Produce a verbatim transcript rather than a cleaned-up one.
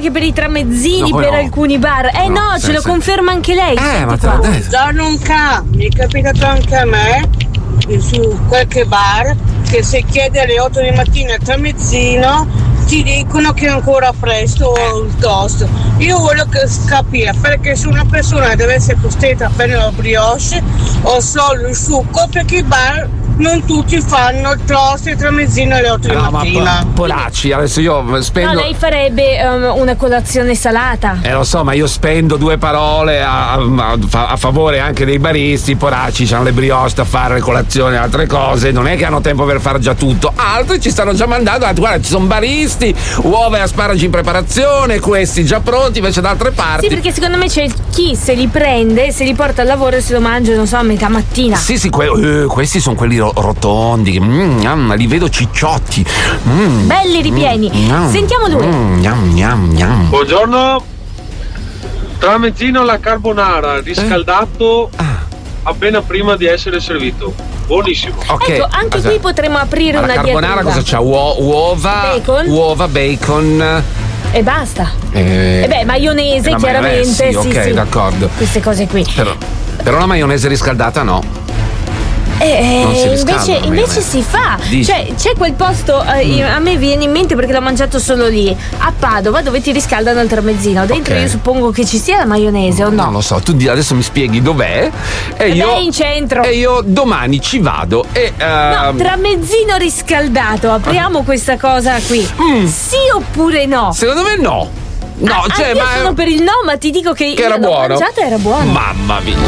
anche per i tramezzini, no, per no. alcuni bar. Eh no, no ce sì, lo sì. conferma anche lei. Eh, ma qua. Buongiorno un ca, mi è capitato anche a me su qualche bar che se chiede alle otto di mattina il tramezzino ti dicono che è ancora presto o il toast. Io voglio capire perché se una persona deve essere costretta a prendere la brioche o solo il succo, perché i bar non tutti fanno il toast e il tramezzino alle otto di No, mattina. ma po- polacci, adesso io spendo. No, lei farebbe um, una colazione salata. Eh lo so, ma io spendo due parole a, a, a favore anche dei baristi, poracci, hanno le brioche da fare, le colazioni, altre cose, non è che hanno tempo per fare già tutto. Altri ci stanno già mandando, guarda, ci sono baristi, uova e asparagi in preparazione, questi già pronti, invece da altre parti. Sì, perché secondo me c'è chi se li prende, se li porta al lavoro e se lo mangia, non so, a metà mattina. Sì, sì, que- eh, questi sono quelli ro- rotondi, mm, mm, li vedo cicciotti. Mm. Belli ripieni. Mm, Sentiamo lui. Mm, gnam, gnam, gnam. Buongiorno, tramezzino alla carbonara riscaldato Eh? Ah. appena prima di essere servito. Buonissimo. Ok, Ecco, anche allora, qui potremmo aprire ma una la carbonara diatriba. cosa c'ha? Uo- uova, Bacon. uova, bacon. E basta. Eh, E beh, maionese, la chiaramente. maionese, sì, sì, ok, sì. d'accordo. Queste cose qui. Però, però la maionese riscaldata no. Eh, Non si riscalda invece, la invece maionese. si fa. Dici? Cioè, c'è quel posto, eh, a me viene in mente perché l'ho mangiato solo lì, a Padova, dove ti riscaldano il tramezzino. Dentro Ok. io suppongo che ci sia la maionese o no? Non lo so, tu di- adesso mi spieghi dov'è e Ed io è in centro. e io domani ci vado e No, ehm, tramezzino riscaldato, apriamo questa cosa qui. Mm. Sì oppure no? secondo me no. No, Ah, cioè, io ma sono per il no, ma ti dico che, che io era l'ho buono. mangiata e era buono. Mamma mia.